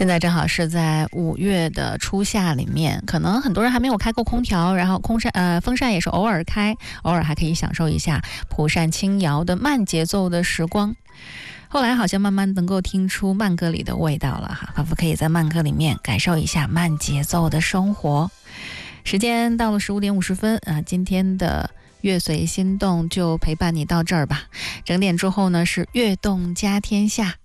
现在正好是在5月的初夏里面，可能很多人还没有开过空调，然后风扇也是偶尔开，偶尔还可以享受一下蒲扇轻摇的慢节奏的时光。后来好像慢慢能够听出慢歌里的味道了哈，仿佛可以在慢歌里面感受一下慢节奏的生活。时间到了15点50分啊，今天的乐随心动就陪伴你到这儿吧。整点之后呢是悦动家天下。